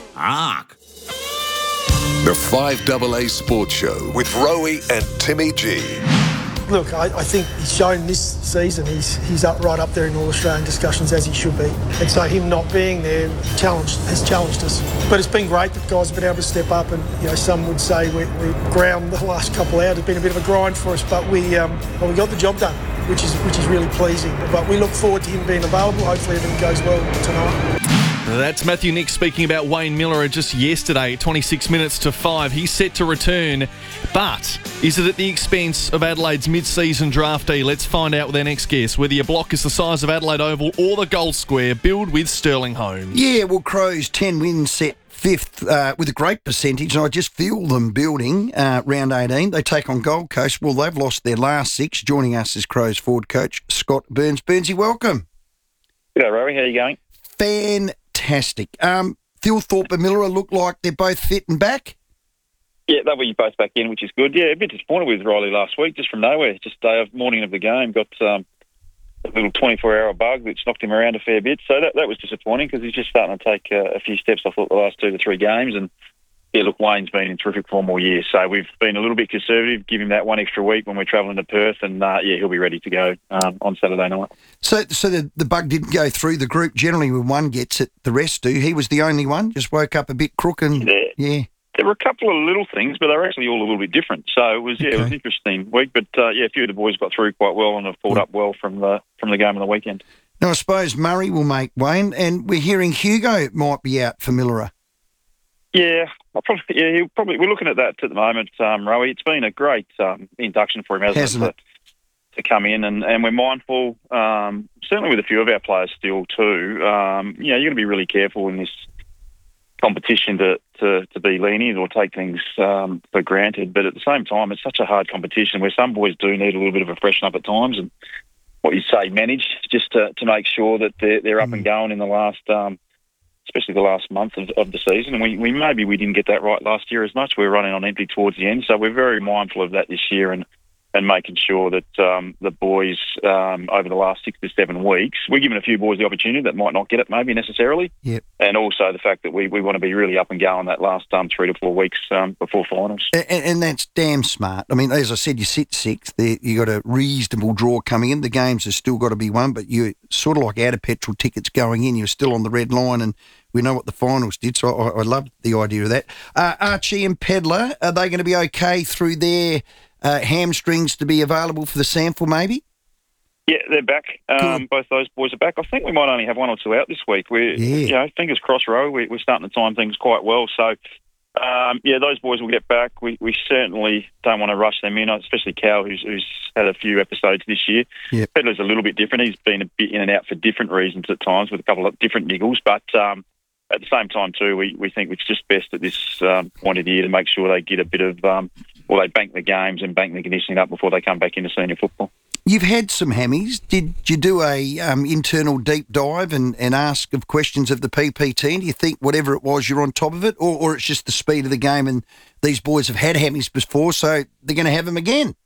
The 5AA Sports Show with Rowie and Timmy G. Look, I think he's shown this season he's right up there in all Australian discussions as he should be. And so him not being there has challenged us. But it's been great that guys have been able to step up and, you know, some would say we ground the last couple of hours. It's been a bit of a grind for us, but we got the job done, which is really pleasing. But we look forward to him being available. Hopefully everything goes well tonight. That's Matthew Nick speaking about Wayne Miller just yesterday, 26 minutes to 5. He's set to return, but is it at the expense of Adelaide's mid-season draftee? Let's find out with our next guest. Whether your block is the size of Adelaide Oval or the Gold Square, build with Sterling Homes. Yeah, well, Crows 10 wins set fifth with a great percentage, and I just feel them building round 18. They take on Gold Coast. Well, they've lost their last 6. Joining us is Crows forward coach Scott Burns. Burnsy, welcome. G'day, Rory. How are you going? Fantastic. Thilthorpe and Miller look like they're both fit and back? Yeah, they'll be both back in, which is good. Yeah, a bit disappointed with Riley last week, just from nowhere. Just morning of the game, got a little 24-hour bug that's knocked him around a fair bit. So that was disappointing because he's just starting to take a few steps, I thought, the last 2 to 3 games. And, yeah, look, Wayne's been in terrific form all year. So we've been a little bit conservative, give him that 1 extra week when we're travelling to Perth, and, he'll be ready to go on Saturday night. So the bug didn't go through the group. Generally, when one gets it, the rest do. He was the only one, just woke up a bit crook and, yeah. There were a couple of little things, but they were actually all a little bit different. So it was it was an interesting week. But, a few of the boys got through quite well and have pulled up well from the game on the weekend. Now, I suppose Murray will make Wayne, and we're hearing Hugo might be out for Millerer. Yeah, we're looking at that at the moment, Rowie. It's been a great induction for him, hasn't it? To come in, and we're mindful, certainly with a few of our players still too. You're going to be really careful in this competition to be lenient or take things for granted. But at the same time, it's such a hard competition where some boys do need a little bit of a freshen up at times, and what you say, manage just to make sure that they're up and going in the last. Especially the last month of the season. And we didn't get that right last year as much. We were running on empty towards the end. So we're very mindful of that this year and making sure that the boys over the last 6 to 7 weeks, we're giving a few boys the opportunity that might not get it maybe necessarily. Yep. And also the fact that we want to be really up and going that last 3 to 4 weeks before finals. And that's damn smart. I mean, as I said, you sit 6th. You got a reasonable draw coming in. The games have still got to be won, but you're sort of like out of petrol tickets going in. You're still on the red line, and we know what the finals did, so I love the idea of that. Archie and Pedler, are they going to be okay through their hamstrings to be available for the sample maybe? Yeah, they're back. Both those boys are back. I think we might only have 1 or 2 out this week. Fingers crossed, Row. We're starting to time things quite well. So, those boys will get back. We certainly don't want to rush them in, especially Cal, who's had a few episodes this year. Yep. Pedler's a little bit different. He's been a bit in and out for different reasons at times with a couple of different niggles, but at the same time too, we think it's just best at this point of the year to make sure they get a bit of, they bank the games and bank the conditioning up before they come back into senior football. You've had some hammies. Did you do a internal deep dive and ask of questions of the PPT? Do you think whatever it was, you're on top of it, or it's just the speed of the game and these boys have had hammies before, so they're going to have them again?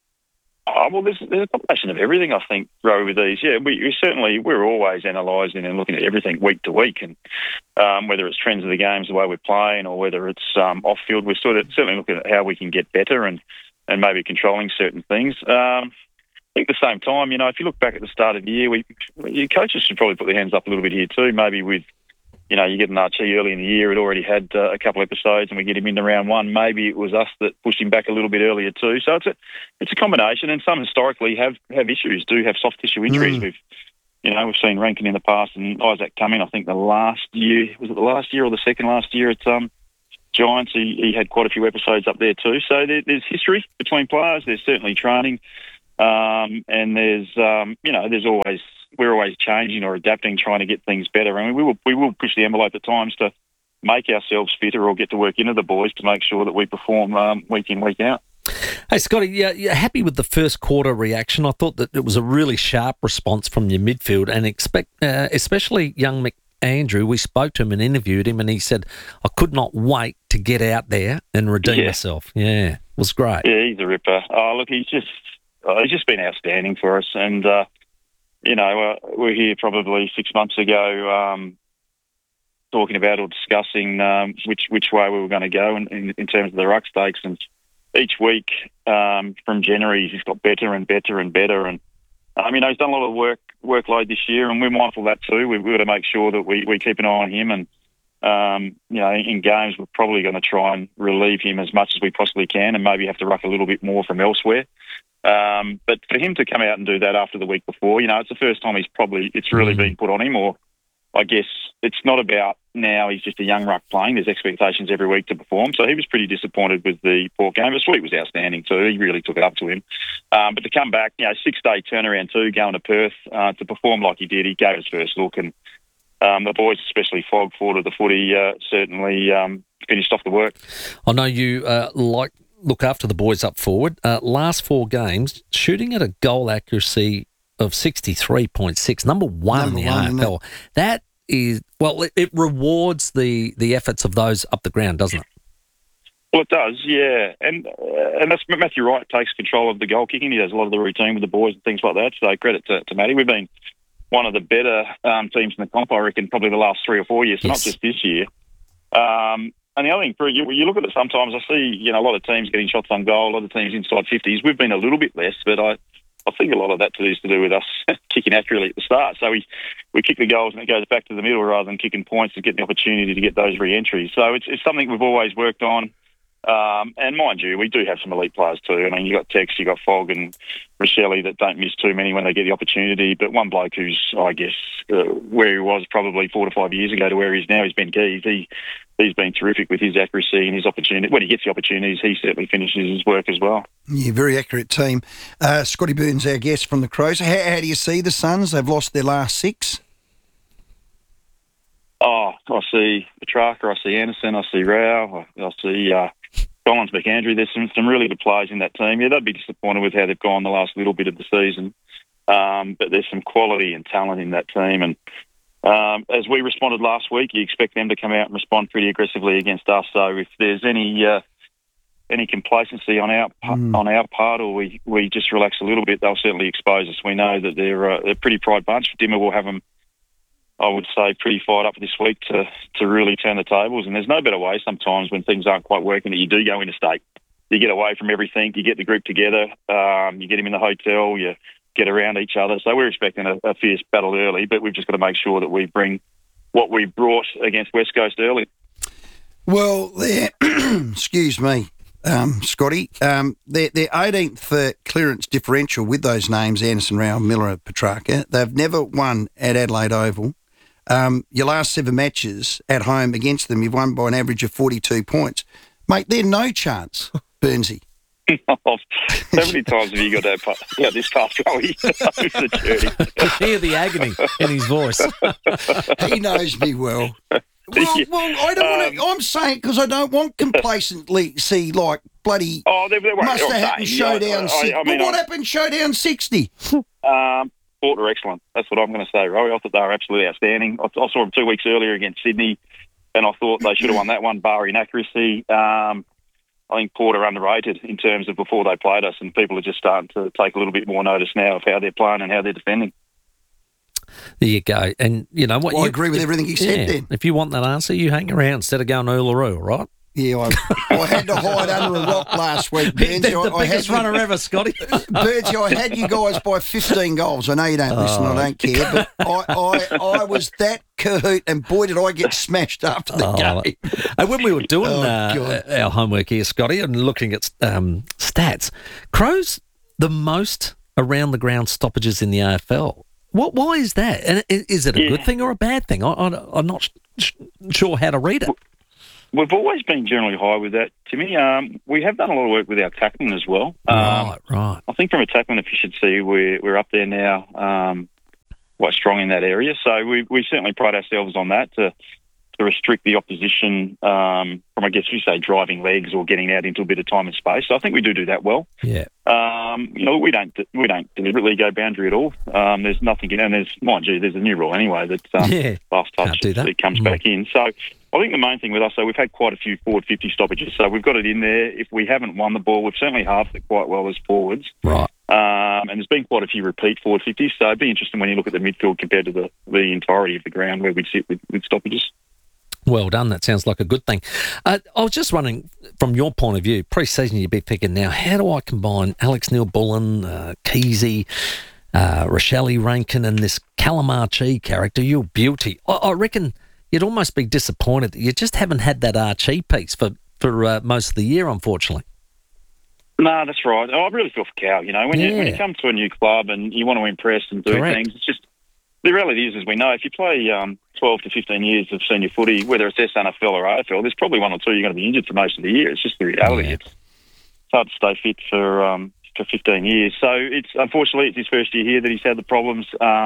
There's a combination of everything, I think, Rory, with these. Yeah, we're always analysing and looking at everything week to week, and whether it's trends of the games, the way we're playing, or whether it's off-field, we're certainly looking at how we can get better and maybe controlling certain things. think at the same time, if you look back at the start of the year, your coaches should probably put their hands up a little bit here too. Maybe with, you get an Archie early in the year, it already had a couple episodes, and we get him into round one. Maybe it was us that pushed him back a little bit earlier too. So it's a combination, and some historically have issues, do have soft tissue injuries. We've seen Rankin in the past, and Isaac Cumming, I think the last year, was it the last year or the second last year at Giants? He had quite a few episodes up there too. So there's history between players. There's certainly training. And we're always changing or adapting, trying to get things better. I mean, we will push the envelope at times to make ourselves fitter or get to work into the boys to make sure that we perform week in, week out. Hey, Scotty, you're happy with the first quarter reaction? I thought that it was a really sharp response from your midfield, and especially young McAndrew. We spoke to him and interviewed him, and he said, I could not wait to get out there and redeem myself. Yeah, it was great. Yeah, he's a ripper. Oh, look, he's just been outstanding for us. And, we're here probably 6 months ago talking about or discussing which way we were going to go in terms of the ruck stakes. And each week from January, he's got better and better and better. And, he's done a lot of workload this year, and we're mindful of that too. We've got to make sure that we keep an eye on him. And, in games, we're probably going to try and relieve him as much as we possibly can, and maybe have to ruck a little bit more from elsewhere. But for him to come out and do that after the week before, it's the first time it's really been put on him, or I guess it's not about now he's just a young ruck playing. There's expectations every week to perform. So he was pretty disappointed with the Port game. But Sweet was outstanding too. He really took it up to him. But to come back, 6-day turnaround too, going to Perth to perform like he did, he gave his first look. And the boys, especially Fogg, forward of the footy, certainly finished off the work. I know you look after the boys up forward. Last 4 games, shooting at a goal accuracy of 63.6, number one in the AFL. That is, it rewards the efforts of those up the ground, doesn't it? Well, it does, yeah. And that's Matthew Wright takes control of the goal kicking. He does a lot of the routine with the boys and things like that. So credit to Matty. We've been one of the better teams in the comp, I reckon, probably the last 3 or 4 years, so not just this year. And the other thing, you look at it sometimes, I see, a lot of teams getting shots on goal, a lot of teams inside 50s. We've been a little bit less, but I think a lot of that is to do with us kicking accurately at the start. So we kick the goals and it goes back to the middle rather than kicking points and getting the opportunity to get those re-entries. So it's something we've always worked on. And mind you, we do have some elite players too. I mean, you got Tex, you got Fogg and Rochelle that don't miss too many when they get the opportunity. But one bloke who's, I guess, where he was probably 4 to 5 years ago to where he is now, he's Ben Keys. He's been terrific with his accuracy and his opportunity. When he gets the opportunities, he certainly finishes his work as well. Yeah, very accurate team. Scotty Burns, our guest from the Crows. How do you see the Suns? They've lost their last 6. Oh, I see Petrarca, I see Anderson, I see Rao, I see Collins, McAndrew. There's some really good players in that team. Yeah, they'd be disappointed with how they've gone the last little bit of the season. But there's some quality and talent in that team. And as we responded last week, you expect them to come out and respond pretty aggressively against us. So if there's any complacency on our part, or we just relax a little bit, they'll certainly expose us. We know that they're a pretty pride bunch. Dimmer will have them, I would say, pretty fired up this week to really turn the tables. And there's no better way sometimes when things aren't quite working that you do go interstate. You get away from everything, you get the group together, you get them in the hotel, you get around each other. So we're expecting a fierce battle early, but we've just got to make sure that we bring what we brought against West Coast early. Well, excuse me, Scotty, they're 18th for clearance differential with those names, Anderson, Rao, Miller, Petrarca. They've never won at Adelaide Oval. Your last 7 matches at home against them, you've won by an average of 42 points. Mate, they're no chance, Burnsy. How many times have you got this past Rowie over the journey? I hear the agony in his voice. He knows me well. Well, I don't want to. I'm saying because I don't want complacency like bloody. Must have happened showdown 60. But what happened showdown 60? Port are excellent. That's what I'm going to say, Rowie. I thought they were absolutely outstanding. I saw them 2 weeks earlier against Sydney, and I thought they should have won that one, bar inaccuracy. I think Port are underrated in terms of before they played us, and people are just starting to take a little bit more notice now of how they're playing and how they're defending. There you go. And you know what? I agree with everything he said then. If you want that answer, you hang around instead of going Uluru, right? Yeah, I had to hide under a rock last week, Burns. The biggest runner ever, Scotty. Burnsy, I had you guys by 15 goals. I know you don't listen, I don't care, but I was that cahoot, and boy, did I get smashed after the game. And when we were doing our homework here, Scotty, and looking at stats, Crows the most around the ground stoppages in the AFL. Why is that? And is it a good thing or a bad thing? I'm not sure how to read it. We've always been generally high with that, Timmy. We have done a lot of work with our tackling as well. Right. I think from a tackling efficiency, we're up there now, quite strong in that area. So we certainly pride ourselves on that to restrict the opposition from, I guess you say, driving legs or getting out into a bit of time and space. So I think we do that well. Yeah. We don't deliberately go boundary at all. There's nothing, and there's a new rule anyway that last touch it comes back in. So I think the main thing with us, so we've had quite a few forward 50 stoppages, so we've got it in there. If we haven't won the ball, we've certainly halved it quite well as forwards. Right. And there's been quite a few repeat forward 50s, so it'd be interesting when you look at the midfield compared to the entirety of the ground where we'd sit with stoppages. Well done. That sounds like a good thing. I was just wondering, from your point of view, pre-season you'd be thinking, now, how do I combine Alex Neil-Bullen, Keezy, Rochelle Rankin and this Calamarchi character, your beauty? I reckon you'd almost be disappointed that you just haven't had that Archie piece for most of the year, unfortunately. No, that's right. I really feel for Cal. When you come to a new club and you want to impress and do things, it's just the reality is, as we know, if you play 12 to 15 years of senior footy, whether it's SNFL or AFL, there's probably one or two you're going to be injured for most of the year. It's just the reality. Yeah. It's hard to stay fit for 15 years. So unfortunately it's his first year here that he's had the problems.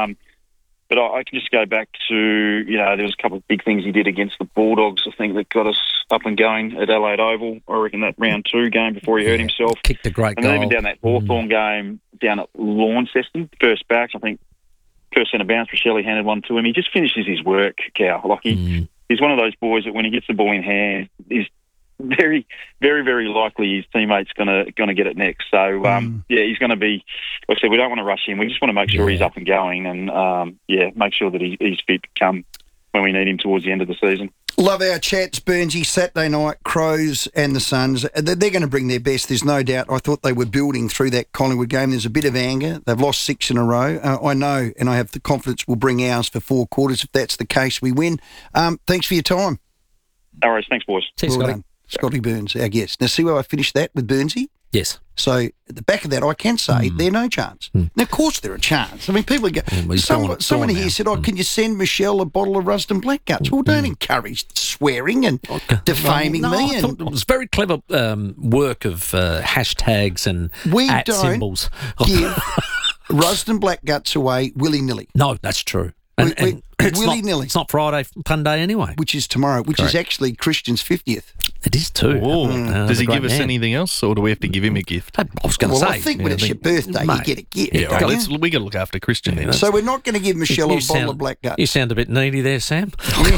But I can just go back to, there was a couple of big things he did against the Bulldogs, I think, that got us up and going at Adelaide Oval. I reckon that round 2 game before he hurt himself. Kicked a great goal. And even down that Hawthorn game down at Launceston, first backs, I think, first centre bounce, Rochelle handed one to him. He just finishes his work, Cal. Like he's one of those boys that when he gets the ball in hand, is very, very, very likely his teammate's going to get it next. So, he's going to be, like I said, we don't want to rush him. We just want to make sure he's up and going and, make sure that he's fit to come when we need him towards the end of the season. Love our chats, Burnsy. Saturday night, Crows and the Suns. They're going to bring their best, there's no doubt. I thought they were building through that Collingwood game. There's a bit of anger. They've lost 6 in a row. I know, and I have the confidence we'll bring ours for 4 quarters. If that's the case, we win. Thanks for your time. All right, thanks, boys. Cheers, well done. Scotty Burns, our guest. Now, see where I finished that with Burnsy? Yes. So, at the back of that, I can say they're no chance. Now, of course, they're a chance. I mean, people go. Someone here said, can you send Michelle a bottle of Rusden Black Guts? Well, don't encourage swearing and defaming me. I thought it was very clever work of hashtags and symbols. Give Rusden Black Guts away willy-nilly. No, that's true. And it's willy-nilly. It's not Friday Fun Day anyway. Which is tomorrow, which is actually Christian's 50th. It is too. Does he give us anything else, or do we have to give him a gift? I was going to say. I think when it's your birthday, you get a gift. Yeah, we got to look after Christian then. So we're not going to give Michelle a bottle of Black Guts. You sound a bit needy there, Sam.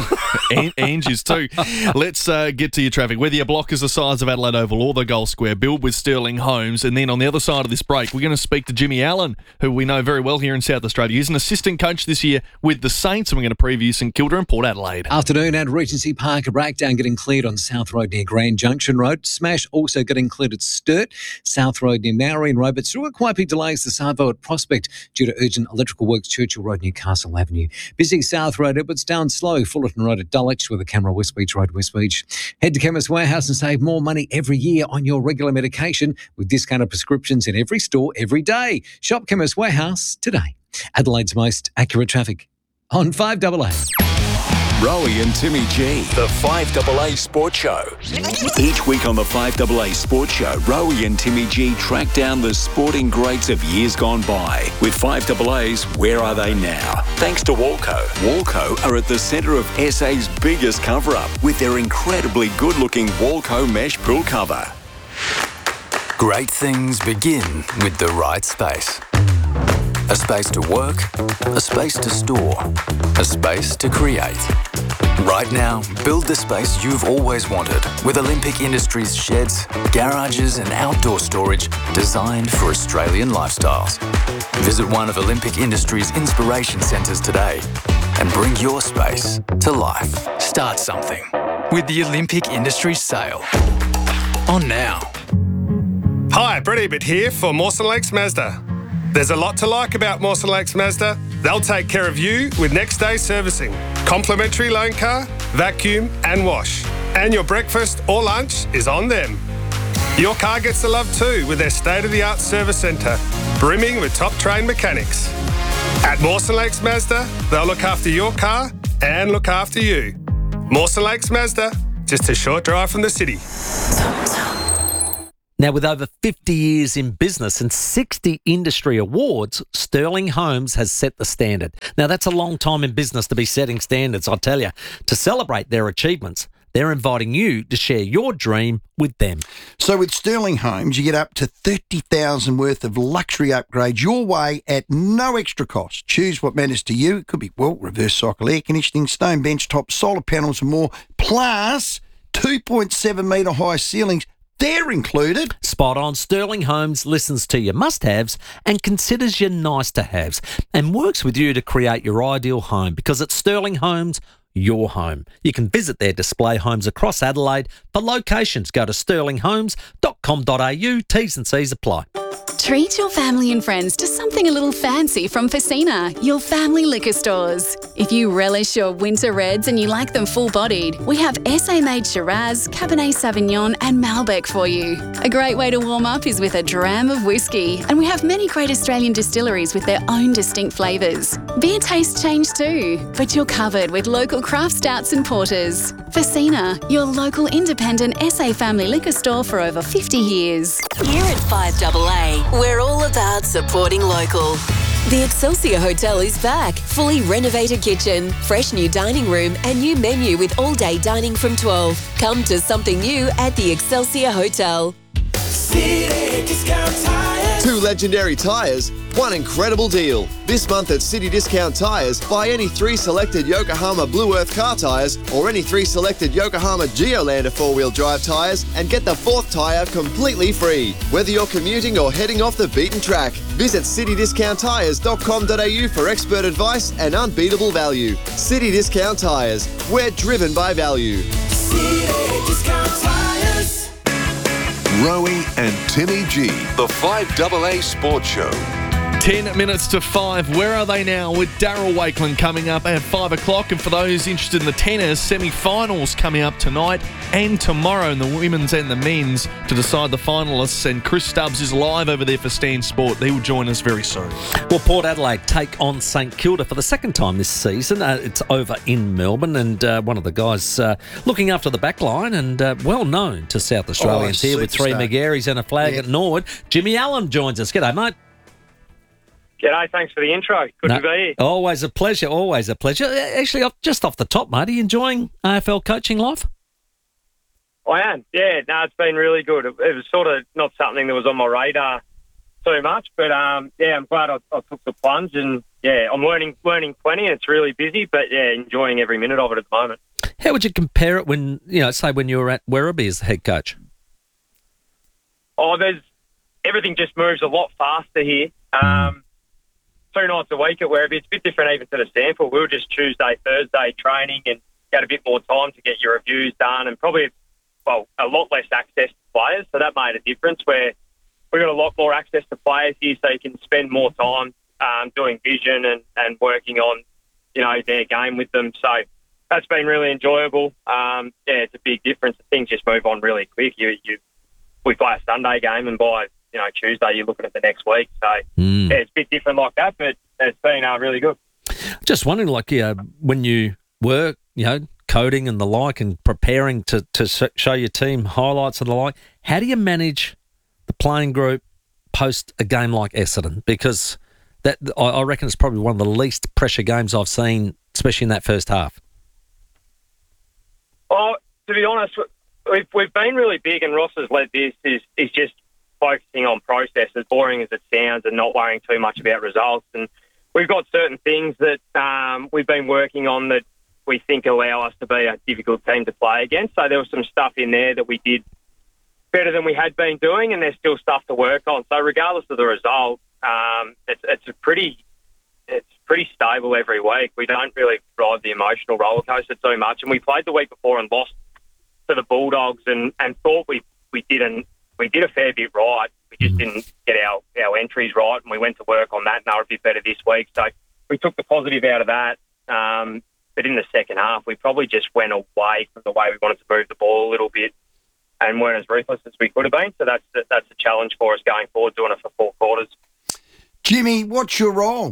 Ange is too. Let's get to your traffic. Whether your block is the size of Adelaide Oval or the Gold Square, build with Sterling Homes. And then on the other side of this break, we're going to speak to Jimmy Allen, who we know very well here in South Australia. He's an assistant coach this year with the Saints, and we're going to preview St Kilda and Port Adelaide. Afternoon at Regency Park, a breakdown getting cleared on South Road near Grand Junction Road. Smash also getting cleared at Sturt, South Road near Marion Road, but still got quite big delays to Savo at Prospect due to urgent electrical works, Churchill Road near Castle Avenue. Busy South Road, Edwards down slow, Fullerton Road at Dulwich with a camera West Beach Road, West Beach. Head to Chemist Warehouse and save more money every year on your regular medication with discounted prescriptions in every store every day. Shop Chemist Warehouse today. Adelaide's most accurate traffic on 5AA. Rowie and Timmy G, the 5AA Sports Show. Each week on the 5AA Sports Show, Rowie and Timmy G track down the sporting greats of years gone by. With 5AA's Where Are They Now? Thanks to Walco. Walco are at the centre of SA's biggest cover-up with their incredibly good-looking Walco mesh pool cover. Great things begin with the right space. A space to work, a space to store, a space to create. Right now, build the space you've always wanted with Olympic Industries sheds, garages and outdoor storage designed for Australian lifestyles. Visit one of Olympic Industries' inspiration centres today and bring your space to life. Start something. with the Olympic Industries sale. On now. Hi, Brett Ebert here for Mawson Lakes Mazda. There's a lot to like about Mawson Lakes Mazda. They'll take care of you with next day servicing, complimentary loan car, vacuum and wash. And your breakfast or lunch is on them. Your car gets the love too with their state-of-the-art service centre, brimming with top-trained mechanics. At Mawson Lakes Mazda, they'll look after your car and look after you. Mawson Lakes Mazda, just a short drive from the city. Now, with over 50 years in business and 60 industry awards, Sterling Homes has set the standard. Now, that's a long time in business to be setting standards, I tell you. To celebrate their achievements, they're inviting you to share your dream with them. So with Sterling Homes, you get up to $30,000 worth of luxury upgrades your way at no extra cost. Choose what matters to you. It could be, reverse cycle air conditioning, stone bench tops, solar panels and more, plus 2.7 metre high ceilings. They're included. Spot on. Sterling Homes listens to your must-haves and considers your nice-to-haves and works with you to create your ideal home, because at Sterling Homes, your home. You can visit their display homes across Adelaide. For locations, go to sterlinghomes.com.au. T's and C's apply. Treat your family and friends to something a little fancy from Facina, your family liquor stores. If you relish your winter reds and you like them full-bodied, we have SA-made Shiraz, Cabernet Sauvignon and Malbec for you. A great way to warm up is with a dram of whiskey, and we have many great Australian distilleries with their own distinct flavours. Beer tastes change too, but you're covered with local craft stouts and porters. Facina, your local independent SA family liquor store for over 50 years. Here at 5AA, we're all about supporting local. The Excelsior Hotel is back. Fully renovated kitchen, fresh new dining room and new menu with all-day dining from 12. Come to something new at the Excelsior Hotel. City Discount Tires. 2 legendary tyres, 1 incredible deal. This month at City Discount Tyres, buy any 3 selected Yokohama Blue Earth car tyres or any 3 selected Yokohama Geolander 4-wheel drive tyres and get the 4th tyre completely free. Whether you're commuting or heading off the beaten track, visit citydiscounttyres.com.au for expert advice and unbeatable value. City Discount Tyres, we're driven by value. City Discount Tires. Rowie and Timmy G, the 5AA Sports Show. 10 minutes to 5. Where are they now with Daryl Wakeland coming up at 5 o'clock? And for those interested in the tennis, semi-finals coming up tonight and tomorrow in the women's and the men's to decide the finalists. And Chris Stubbs is live over there for Stan Sport. He will join us very soon. Well, Port Adelaide take on St Kilda for the second time this season. It's over in Melbourne, and one of the guys looking after the back line and well known to South Australians here with 3 McGarrys and a flag at Norwood. Jimmy Allen joins us. G'day, mate. G'day, thanks for the intro. Good to be here. Always a pleasure, always a pleasure. Actually, just off the top, mate, are you enjoying AFL coaching life? I am, yeah. No, it's been really good. It was sort of not something that was on my radar too much, but I'm glad I took the plunge, and I'm learning plenty. It's really busy, but enjoying every minute of it at the moment. How would you compare it when you were at Werribee as the head coach? Everything just moves a lot faster here. 2 nights a week at Werribee. It's a bit different even to the sample. We were just Tuesday, Thursday training, and had a bit more time to get your reviews done, and probably, a lot less access to players. So that made a difference where we got a lot more access to players here, so you can spend more time doing vision and working on, their game with them. So that's been really enjoyable. It's a big difference. Things just move on really quick. We play a Sunday game, and by Tuesday you're looking at the next week. So it's a bit different like that, but it's been really good. Just wondering, when you were, coding and the like and preparing to show your team highlights and the like, how do you manage the playing group post a game like Essendon? Because I reckon it's probably one of the least pressure games I've seen, especially in that first half. Oh, to be honest, we've been really big, and Ross has led this, is just focusing on process, as boring as it sounds, and not worrying too much about results. And we've got certain things that we've been working on that we think allow us to be a difficult team to play against. So there was some stuff in there that we did better than we had been doing, and there's still stuff to work on. So regardless of the result, it's pretty stable every week. We don't really ride the emotional roller coaster too much. And we played the week before and lost to the Bulldogs and thought we did a fair bit right. We just didn't get our entries right, and we went to work on that, and they were a bit better this week. So we took the positive out of that. But in the second half, we probably just went away from the way we wanted to move the ball a little bit and weren't as ruthless as we could have been. So that's the challenge for us going forward, doing it for 4 quarters. Jimmy, what's your role?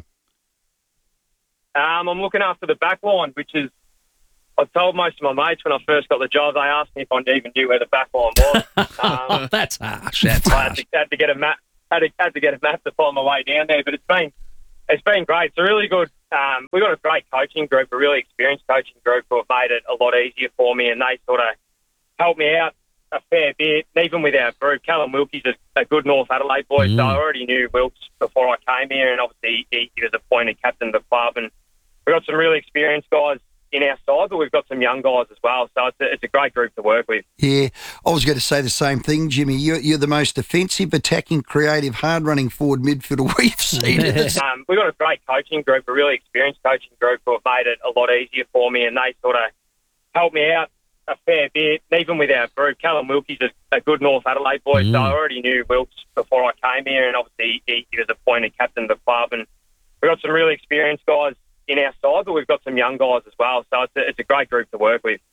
I'm looking after the back line, which is, I told most of my mates when I first got the job, they asked me if I even knew where the back line was. That's harsh. I had to get a map. Had to get a map to find my way down there. But it's been great. It's a really good. We've got a great coaching group, a really experienced coaching group who have made it a lot easier for me, and they sort of helped me out a fair bit. And even with our group, Callum Wilkie's a good North Adelaide boy, so I already knew Wilkes before I came here, and obviously he was appointed captain of the club, and we've got some really experienced guys in our side, but we've got some young guys as well, so it's a great group to work with. Yeah, I was going to say the same thing, Jimmy. You're the most offensive, attacking, creative, hard-running forward midfielder we've seen. We've got a great coaching group, a really experienced coaching group who have made it a lot easier for me, and they sort of helped me out a fair bit. And even with our group, Callum Wilkie's a good North Adelaide boy, so I already knew Wilkes before I came here, and obviously he was appointed captain of the club, and we've got some really experienced guys in our side, but we've got some young guys as well, so it's a great group to work with.